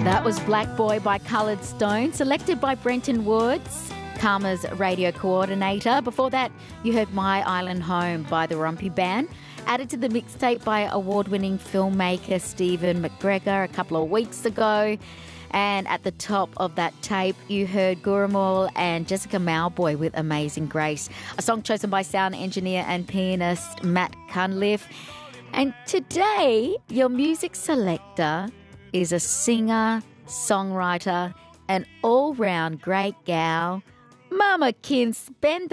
That was Black Boy by Coloured Stone, selected by Brenton Woods, Karma's radio coordinator. Before that, you heard My Island Home by the Rumpy Band, added to the mixtape by award-winning filmmaker Stephen McGregor a couple of weeks ago. And at the top of that tape, you heard Gurumul and Jessica Mauboy with Amazing Grace, a song chosen by sound engineer and pianist Matt Cunliffe. And today, your music selector is a singer, songwriter, and all-round great gal, Mama Kim Spender.